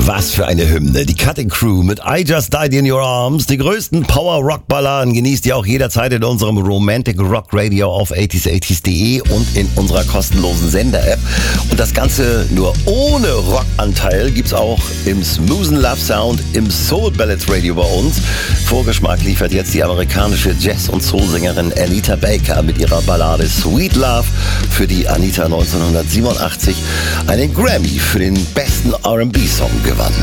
Was für eine Hymne. Die Cutting Crew mit I Just Died in Your Arms. Die größten Power-Rock-Balladen genießt ihr auch jederzeit in unserem Romantic Rock Radio auf 80s80s.de und in unserer kostenlosen Sender-App. Und das Ganze nur ohne Rockanteil gibt's auch im Smoothen Love Sound im Soul Ballads Radio bei uns. Vorgeschmack liefert jetzt die amerikanische Jazz- und Soul-Sängerin Anita Baker mit ihrer Ballade Sweet Love, für die Anita 1987 einen Grammy für den besten R&B-Song gewann.